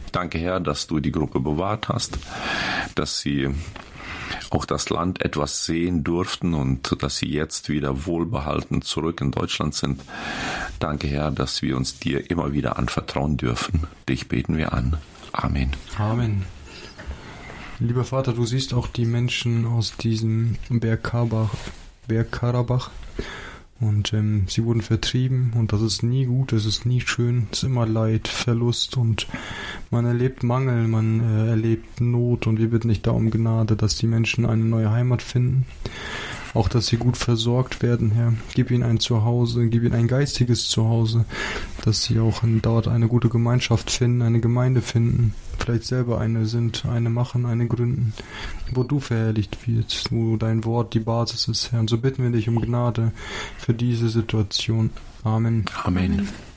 Danke, Herr, dass du die Gruppe bewahrt hast, dass sie auch das Land etwas sehen durften und dass sie jetzt wieder wohlbehalten zurück in Deutschland sind. Danke, Herr, dass wir uns dir immer wieder anvertrauen dürfen. Dich beten wir an. Amen. Amen. Lieber Vater, du siehst auch die Menschen aus diesem Bergkarabach. Und sie wurden vertrieben und das ist nie gut, das ist nie schön, es ist immer Leid, Verlust und man erlebt Mangel, man erlebt Not und wir bitten dich da um Gnade, dass die Menschen eine neue Heimat finden, auch dass sie gut versorgt werden, Herr. Gib ihnen ein Zuhause, gib ihnen ein geistiges Zuhause, dass sie auch dort eine gute Gemeinschaft finden, eine Gemeinde finden, vielleicht selber eine sind, eine machen, eine gründen, wo du verherrlicht wirst, wo dein Wort die Basis ist, Herr. Und so bitten wir dich um Gnade für diese Situation. Amen. Amen.